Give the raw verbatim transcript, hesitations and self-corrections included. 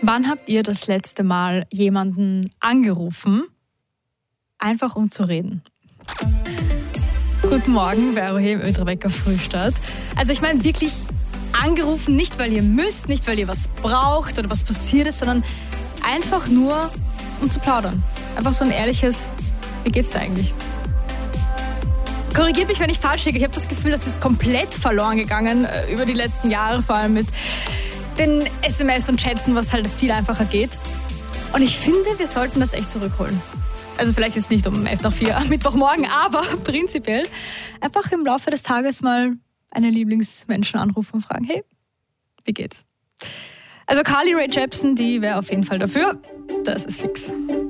Wann habt ihr das letzte Mal jemanden angerufen, einfach um zu reden? Guten Morgen, Vero hier mit Rebecca Frühstart. Also ich meine wirklich angerufen, nicht weil ihr müsst, nicht weil ihr was braucht oder was passiert ist, sondern einfach nur, um zu plaudern. Einfach so ein ehrliches, wie geht's dir eigentlich? Korrigiert mich, wenn ich falsch liege. Ich habe das Gefühl, das ist komplett verloren gegangen äh, über die letzten Jahre, vor allem mit den S M S und Chatten, was halt viel einfacher geht. Und ich finde, wir sollten das echt zurückholen. Also vielleicht jetzt nicht um elf nach vier am Mittwochmorgen, aber prinzipiell einfach im Laufe des Tages mal eine Lieblingsmenschen anrufen und fragen, hey, wie geht's? Also Carly Rae Jepsen, die wäre auf jeden Fall dafür. Das ist fix.